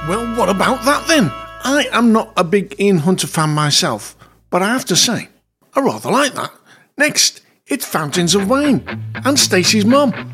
Well, what about that then? I am not a big Ian Hunter fan myself, but I have to say, I rather like that. Next, it's Fountains of Wayne and Stacey's mum.